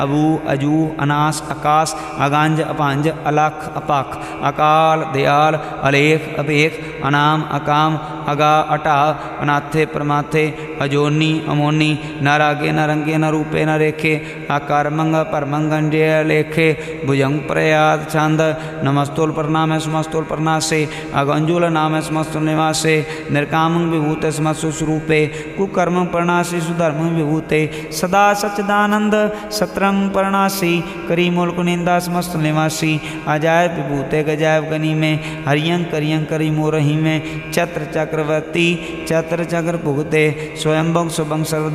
अबू अजू अनास आकाश अगंज अपांज अलख अपख अकाल दयाल अलेख अभेख अनाम अकाम अगा अटा अनाथे परमाथे अजोनी अमोनी न रागे न रंगे न रूपे न रेखे आकारमंग परमंगंजे लेखे भुजंग प्रयात छंद नमस्तुल प्रणाम समस्तुल प्रणासे अगंजुल नाम समस्तुल निवासे निर्कामं विभूते समस्तु स्वरूपे कुकर्म प्रणासी सुधर्म विभूते सदा सच्चिदानंद सत्रं प्रणासी करी मुल्क निंदा समस्त निवासी अजायब विभूते गजायब गनी में हरियं करियं करी मोरही में चत्र चक्रवर्ती चत्र चक्र भुगते स्वयं सुभंग सर्व